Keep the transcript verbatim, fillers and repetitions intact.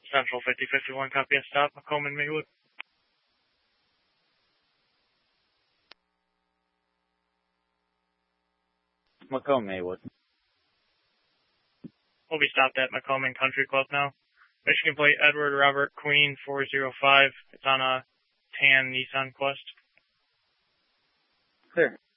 Central fifty fifty-one, copy a stop, Macomb and Maywood. Macomb, Maywood. We'll be stopped at Macomb and Country Club now. Michigan plate Edward Robert Queen four zero five. It's on a tan Nissan Quest. Clear.